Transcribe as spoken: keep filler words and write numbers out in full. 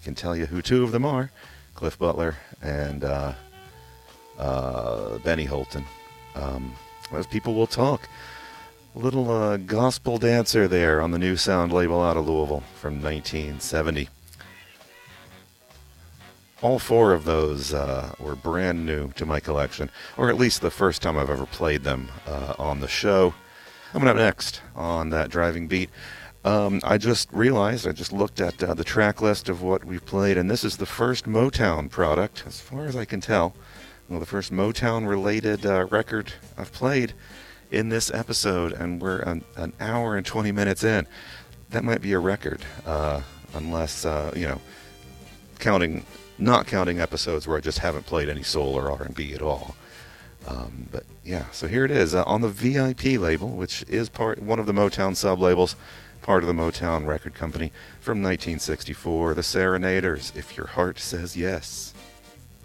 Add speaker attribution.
Speaker 1: can tell you who two of them are: Cliff Butler and uh, uh, Benny Holton. Um, as people will talk. Little uh, gospel dancer there on the New Sound label out of Louisville from nineteen seventy. All four of those uh, were brand new to my collection, or at least the first time I've ever played them uh, on the show. Coming up next on that driving beat, um, I just realized, I just looked at uh, the track list of what we've played, and this is the first Motown product, as far as I can tell. Well, the first Motown-related uh, record I've played in this episode, and we're an, an hour and twenty minutes in. That might be a record, uh, unless, uh, you know, counting, not counting episodes where I just haven't played any soul or R and B at all. Um, but yeah, so here it is uh, on the V I P label, which is part one of the Motown sub-labels, part of the Motown record company, from nineteen sixty-four, The Serenaders, If Your Heart Says Yes.